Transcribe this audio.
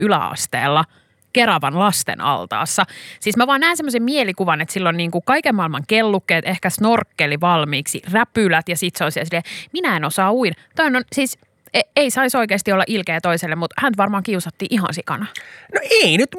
yläasteella Keravan lasten altaassa. Siis mä vaan näen semmoisen mielikuvan, että silloin niin kuin kaiken maailman kellukkeet, ehkä snorkkeli valmiiksi, räpylät ja sit se on silleen, minä en osaa uida. Toi on siis, ei saisi oikeasti olla ilkeä toiselle, mutta hän varmaan kiusattiin ihan sikana. No ei nyt